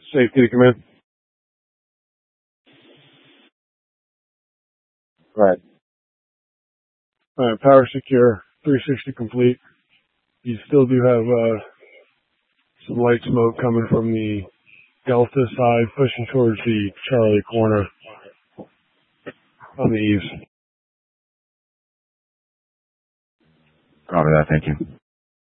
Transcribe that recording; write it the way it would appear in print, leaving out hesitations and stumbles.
Safety to command. Right. Power secure. 360 complete. You still do have some light smoke coming from the Delta side, pushing towards the Charlie corner on the east. Copy that. Thank you.